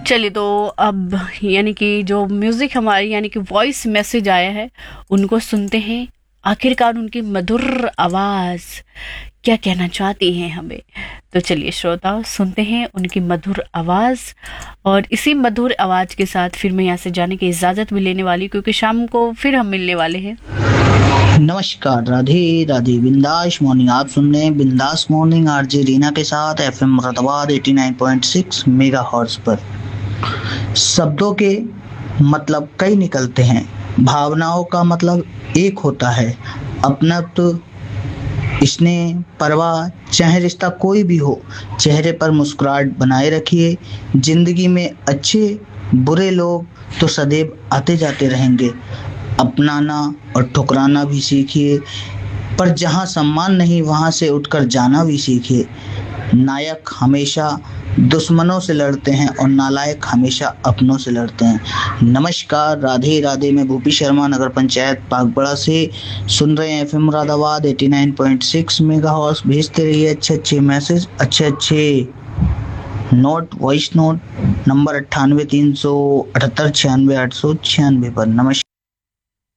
चलिए, तो अब यानी कि जो म्यूजिक हमारी यानी कि वॉइस मैसेज आया है उनको सुनते हैं। आखिरकार उनकी मधुर आवाज क्या कहना चाहती हैं हमें। तो चलिए श्रोताओ, सुनते हैं उनकी मधुर आवाज। और इसी मधुर आवाज के साथ फिर मैं यहाँ से जाने की इजाजत भी लेने वाली, क्योंकि शाम को फिर हम मिलने वाले हैं। नमस्कार, राधे राधे, बिंदास मॉर्निंग। आप सुन रहे हैं बिंदास मॉर्निंग आरजे रीना के साथ एफएम मुरादाबाद 89.6 मेगा हॉर्ट्ज पर। शब्दों के मतलब कई निकलते हैं, भावनाओं का मतलब एक होता है। अपनत्व, स्नेह, परवाह, चाहे रिश्ता कोई भी हो, चेहरे पर मुस्कुराहट बनाए रखिए। जिंदगी में अच्छे बुरे लोग तो सदैव आते जाते रहेंगे। अपनाना और ठुकराना भी सीखिए, पर जहाँ सम्मान नहीं वहाँ से उठकर जाना भी सीखिए। नायक हमेशा दुश्मनों से लड़ते हैं और नालायक हमेशा अपनों से लड़ते हैं। नमस्कार, राधे राधे। मैं भूपी शर्मा नगर पंचायत पागबड़ा से सुन रहे हैं एफएम मुरादाबाद 89.6 मेगाहर्ट्ज। भेजते रहिए अच्छे अच्छे मैसेज, अच्छे अच्छे नोट, वॉइस नोट नंबर 98 378 96 896 पर। नमस्कार।